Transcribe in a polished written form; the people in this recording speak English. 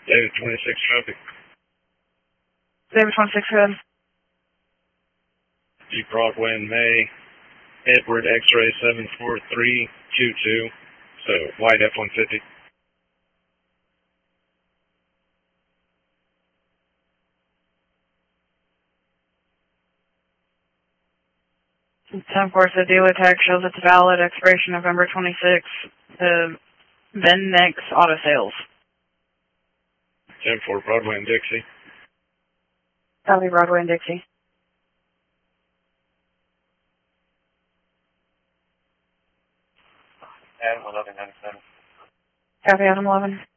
David 26 traffic. David 26, go ahead. Deep Broadway in May. Edward X-ray 74322. So, white F-150. 10-4, so dealer tag shows it's valid, expiration November 26th, Ben Nix Auto Sales. 10-4, Broadway and Dixie. Copy, Broadway and Dixie. Adam 1197. Copy, Adam 11.